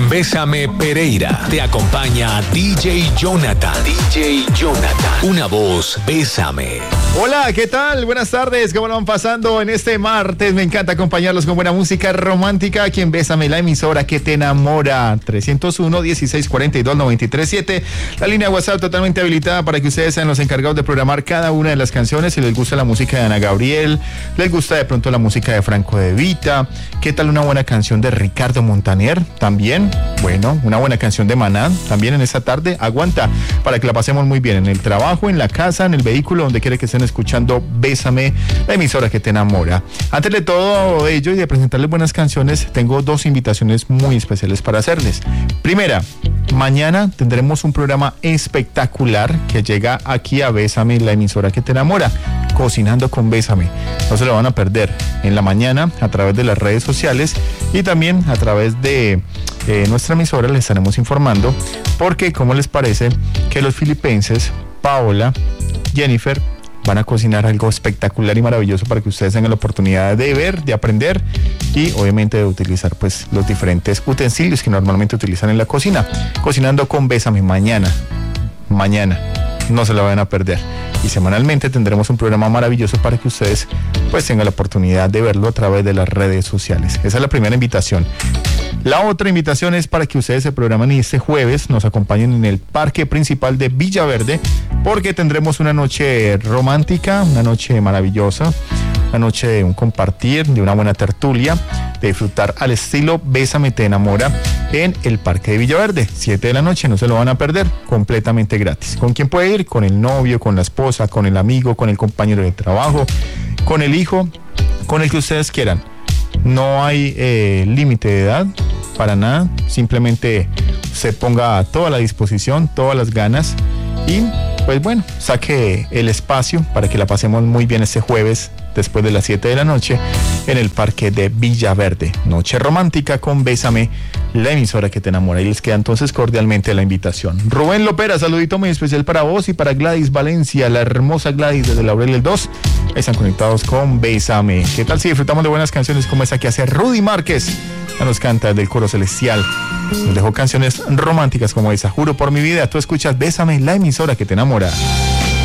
Bésame Pereira. Te acompaña DJ Jonathan. DJ Jonathan. Una voz, Bésame. Hola, ¿qué tal? Buenas tardes. ¿Cómo lo van pasando en este martes? Me encanta acompañarlos con buena música romántica aquí en Bésame, la emisora que te enamora. 301-1642-937. La línea WhatsApp totalmente habilitada para que ustedes sean los encargados de programar cada una de las canciones. Si les gusta la música de Ana Gabriel, les gusta de pronto la música de Franco De Vita, ¿qué tal una buena canción de Ricardo Montaner? También, bueno, una buena canción de Maná, también en esta tarde, aguanta, para que la pasemos muy bien en el trabajo, en la casa, en el vehículo, donde quiera que estén escuchando Bésame, la emisora que te enamora. Antes de todo ello y de presentarles buenas canciones, tengo dos invitaciones muy especiales para hacerles. Primera, mañana tendremos un programa espectacular que llega aquí a Bésame, la emisora que te enamora, Cocinando con Bésame. No se lo van a perder en la mañana a través de las redes sociales y también a través de nuestra emisora les estaremos informando porque, ¿cómo les parece que los filipenses, Paola, Jennifer, van a cocinar algo espectacular y maravilloso para que ustedes tengan la oportunidad de ver, de aprender y obviamente de utilizar pues los diferentes utensilios que normalmente utilizan en la cocina? Cocinando con Bésame mañana, no se la van a perder. Y semanalmente tendremos un programa maravilloso para que ustedes pues tengan la oportunidad de verlo a través de las redes sociales. Esa es la primera invitación. La otra invitación es para que ustedes se programen y este jueves nos acompañen en el parque principal de Villaverde, porque tendremos una noche romántica, una noche maravillosa, una noche de un compartir, de una buena tertulia, de disfrutar al estilo Bésame te enamora en el parque de Villaverde, 7 de la noche, no se lo van a perder, completamente gratis. ¿Con quién puede ir? Con el novio, con la esposa, con el amigo, con el compañero de trabajo, con el hijo, con el que ustedes quieran. No hay límite de edad para nada, simplemente se ponga a toda la disposición, todas las ganas y pues bueno, saque el espacio para que la pasemos muy bien este jueves después de las 7 de la noche en el parque de Villaverde. Noche romántica con Bésame, la emisora que te enamora. Y les queda entonces cordialmente la invitación. Rubén Lopera, saludito muy especial para vos y para Gladys Valencia, la hermosa Gladys desde Laurel el 2. Ahí están conectados con Bésame. ¿Qué tal si disfrutamos de buenas canciones como esa que hace Rudy Márquez? Ya nos canta del coro celestial. Nos dejó canciones románticas como esa. Juro por mi vida, tú escuchas Bésame, la emisora que te enamora.